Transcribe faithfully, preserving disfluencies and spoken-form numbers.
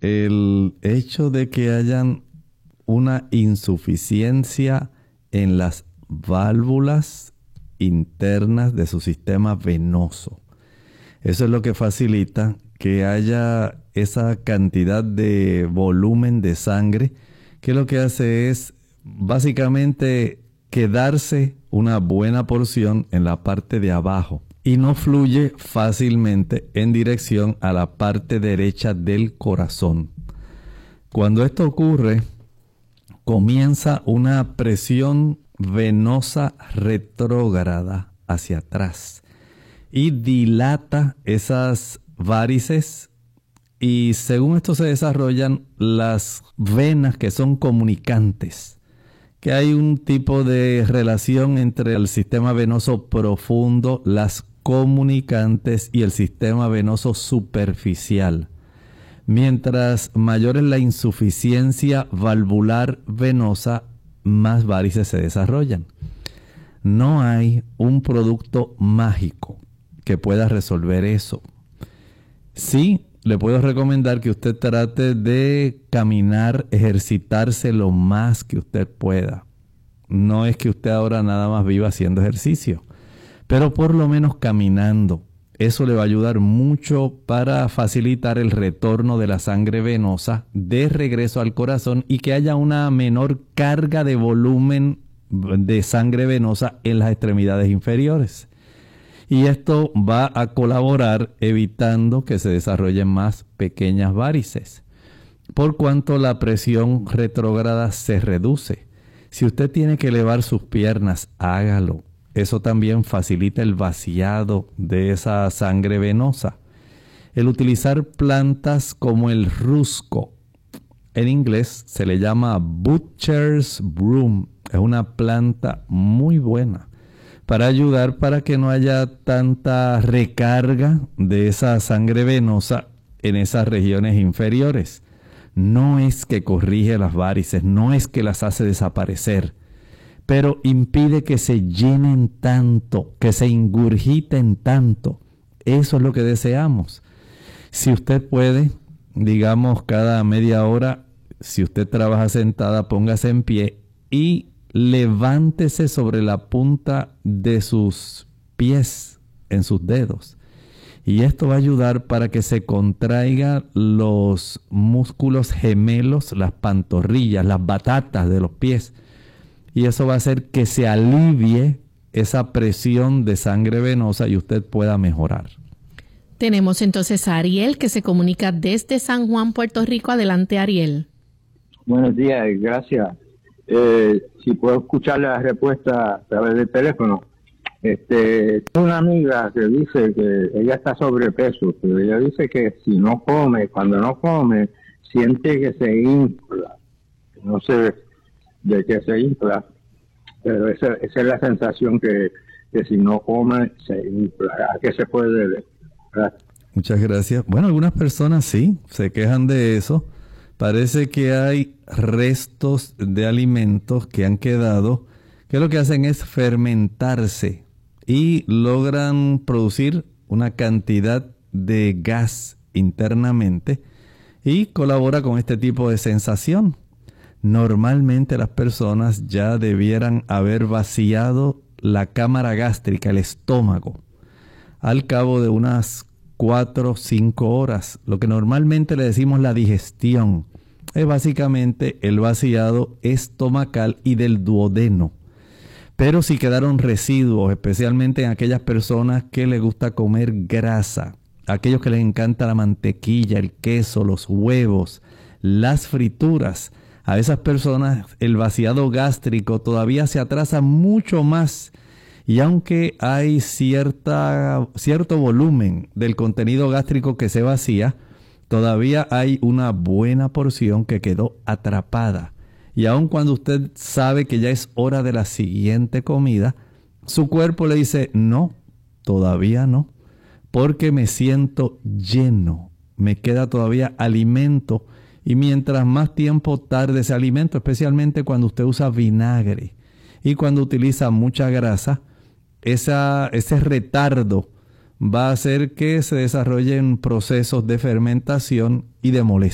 el hecho de que hayan una insuficiencia en las válvulas internas de su sistema venoso. Eso es lo que facilita que haya esa cantidad de volumen de sangre que lo que hace es básicamente quedarse una buena porción en la parte de abajo y no fluye fácilmente en dirección a la parte derecha del corazón. Cuando esto ocurre, comienza una presión venosa retrógrada hacia atrás y dilata esas varices, y según esto se desarrollan las venas que son comunicantes, que hay un tipo de relación entre el sistema venoso profundo, las comunicantes y el sistema venoso superficial. Mientras mayor es la insuficiencia valvular venosa, más varices se desarrollan. No hay un producto mágico que pueda resolver eso. Sí, le puedo recomendar que usted trate de caminar, ejercitarse lo más que usted pueda. No es que usted ahora nada más viva haciendo ejercicio, pero por lo menos caminando. Eso le va a ayudar mucho para facilitar el retorno de la sangre venosa de regreso al corazón y que haya una menor carga de volumen de sangre venosa en las extremidades inferiores. Y esto va a colaborar evitando que se desarrollen más pequeñas varices, por cuanto la presión retrógrada se reduce. Si usted tiene que elevar sus piernas, hágalo. Eso también facilita el vaciado de esa sangre venosa. El utilizar plantas como el rusco, en inglés se le llama Butcher's Broom, es una planta muy buena para ayudar para que no haya tanta recarga de esa sangre venosa en esas regiones inferiores. No es que corrige las varices, no es que las hace desaparecer, pero impide que se llenen tanto, que se ingurgiten tanto. Eso es lo que deseamos. Si usted puede, digamos cada media hora, si usted trabaja sentada, póngase en pie y levántese sobre la punta de sus pies, en sus dedos. Y esto va a ayudar para que se contraigan los músculos gemelos, las pantorrillas, las batatas de los pies. Y eso va a hacer que se alivie esa presión de sangre venosa y usted pueda mejorar. Tenemos entonces a Ariel, que se comunica desde San Juan, Puerto Rico. Adelante, Ariel. Buenos días, gracias. Eh, si puedo escuchar la respuesta a través del teléfono. Este, tengo una amiga que dice que ella está sobrepeso, pero ella dice que si no come, cuando no come, siente que se infla. No sé de qué se infla, pero esa, esa es la sensación que, que si no come, se infla. ¿A qué se puede deber? Gracias. Muchas gracias. Bueno, algunas personas sí se quejan de eso. Parece que hay restos de alimentos que han quedado, que lo que hacen es fermentarse y logran producir una cantidad de gas internamente y colabora con este tipo de sensación. Normalmente las personas ya debieran haber vaciado la cámara gástrica, el estómago, al cabo de unas cuatro o cinco horas. Lo que normalmente le decimos la digestión es básicamente el vaciado estomacal y del duodeno. Pero si quedaron residuos, especialmente en aquellas personas que les gusta comer grasa, aquellos que les encanta la mantequilla, el queso, los huevos, las frituras, a esas personas el vaciado gástrico todavía se atrasa mucho más. Y aunque hay cierta, cierto volumen del contenido gástrico que se vacía, todavía hay una buena porción que quedó atrapada. Y aun cuando usted sabe que ya es hora de la siguiente comida, su cuerpo le dice, no, todavía no, porque me siento lleno, me queda todavía alimento. Y mientras más tiempo tarde ese alimento, especialmente cuando usted usa vinagre y cuando utiliza mucha grasa, esa, ese retardo va a hacer que se desarrollen procesos de fermentación y de molestia.